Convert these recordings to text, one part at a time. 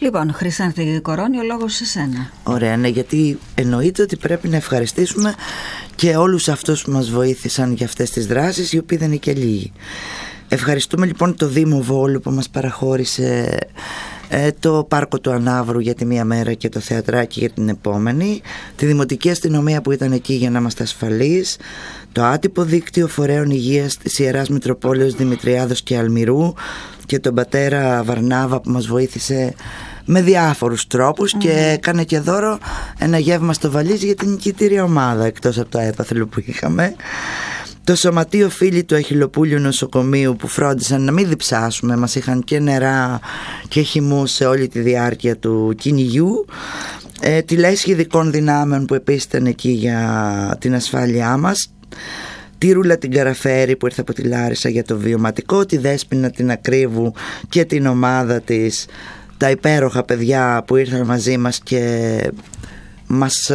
Λοιπόν, Χρυσάνθη Κορώνη, ο λόγος σε σένα. Ωραία, ναι, γιατί εννοείται ότι πρέπει να ευχαριστήσουμε και όλους αυτούς που μας βοήθησαν για αυτές τις δράσεις, οι οποίοι δεν είναι και λίγοι. Ευχαριστούμε λοιπόν το Δήμο Βόλου που μας παραχώρησε το Πάρκο του Ανάβρου για τη μία μέρα και το θεατράκι για την επόμενη, τη Δημοτική Αστυνομία που ήταν εκεί για να είμαστε ασφαλείς, το άτυπο δίκτυο φορέων υγείας της Ιεράς Μητροπόλεως Δημητριάδος και Αλμυρού και τον πατέρα Βαρνάβα που μας βοήθησε με διάφορους τρόπους και έκανε και δώρο ένα γεύμα στο Βαλίζι για την νικητήρια ομάδα, εκτός από το έπαθλο που είχαμε. Το Σωματείο Φίλοι του Αχιλλοπούλιου Νοσοκομείου που φρόντισαν να μην διψάσουμε, μας είχαν και νερά και χυμούς σε όλη τη διάρκεια του κυνηγιού. Τη Λέσχη Ειδικών Δυνάμεων που επίσης ήταν εκεί για την ασφάλειά μας. Τη Ρούλα την Καραφέρη που ήρθε από τη Λάρισα για το βιωματικό, τη Δέσποινα την Ακρίβου και την ομάδα της, τα υπέροχα παιδιά που ήρθαν μαζί μας και μας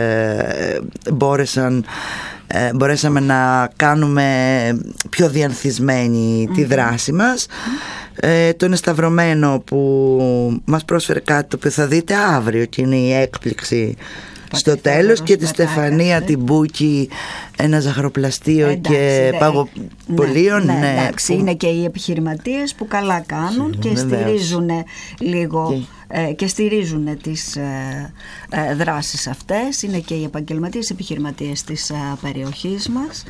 μπορέσαμε να κάνουμε πιο διανθισμένη τη δράση μας. Τον Εσταυρωμένο που μας πρόσφερε κάτι το οποίο θα δείτε αύριο και είναι η έκπληξη στο τέλος, και τη Στεφανία την Μπούκη, ένα ζαχαροπλαστείο και παγοπολείο. Ναι, εντάξει, είναι και οι επιχειρηματίες που καλά κάνουν και στηρίζουν λίγο και στηρίζουν τις δράσεις αυτές. Είναι και οι επαγγελματίες επιχειρηματίες της περιοχής μας.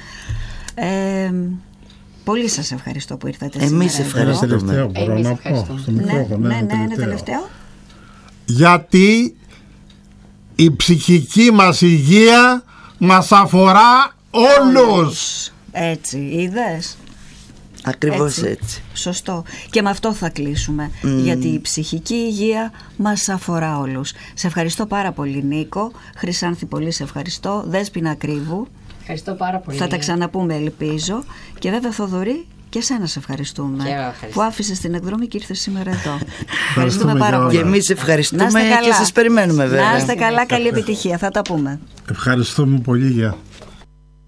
Πολύ σας ευχαριστώ που ήρθατε σήμερα. Εμείς ευχαριστούμε. Μπορώ να πω στο μικρόφωνο ένα τελευταίο. Γιατί η ψυχική μας υγεία μας αφορά όλους. Έτσι, είδες. Ακριβώς έτσι. Σωστό. Και με αυτό θα κλείσουμε. Γιατί η ψυχική υγεία μας αφορά όλους. Σε ευχαριστώ πάρα πολύ, Νίκο. Χρυσάνθη, πολύ σε ευχαριστώ. Δέσποινα Ακρίβου. Ευχαριστώ πάρα πολύ. Θα τα ξαναπούμε, ελπίζω. Και βέβαια, Θοδωρή, και εσένα σε ευχαριστούμε που άφησες την εκδρομή και ήρθες σήμερα εδώ. Ευχαριστούμε πάρα πολύ. Και εμείς ευχαριστούμε και σας περιμένουμε βέβαια. Να είστε καλά, καλή επιτυχία. Θα τα πούμε. Ευχαριστούμε πολύ, γεια.